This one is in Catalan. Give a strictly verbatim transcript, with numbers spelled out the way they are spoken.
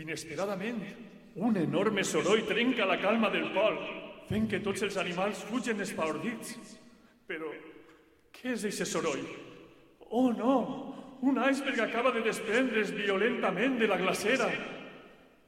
Inesperadament, un enorme soroll trenca la calma del pol, fent que tots els animals fugen espaordits. Però, què és aquest soroll? Oh, no! Un iceberg acaba de desprendre's violentament de la glacera.